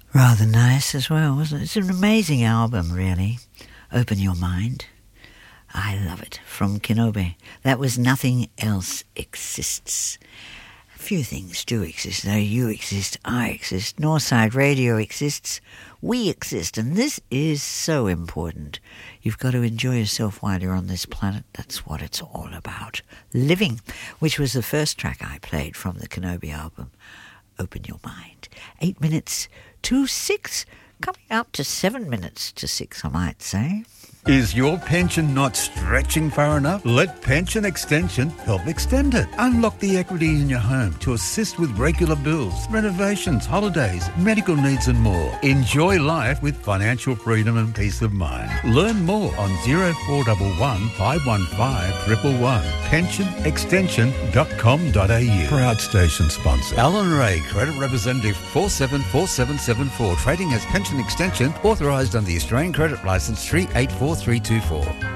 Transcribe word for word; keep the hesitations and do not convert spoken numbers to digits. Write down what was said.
Rather nice as well, wasn't it? It's an amazing album, really. Open Your Mind. I love it. From Kenobi. That was Nothing Else Exists. A few things do exist, though. You exist, I exist, Northside Radio exists, we exist, and this is so important. You've got to enjoy yourself while you're on this planet. That's what it's all about. Living, which was the first track I played from the Kenobi album. Open Your Mind. Eight minutes to six, coming up to seven minutes to six, I might say. Is your pension not stretching far enough? Let Pension Extension help extend it. Unlock the equity in your home to assist with regular bills, renovations, holidays, medical needs and more. Enjoy life with financial freedom and peace of mind. Learn more on zero four one one, five one five, one one one. pension extension dot com dot a u. Proud station sponsor. Alan Ray, Credit Representative four seven four seven seven four. Trading as Pension Extension, authorised under the Australian Credit Licence three eight four three two four.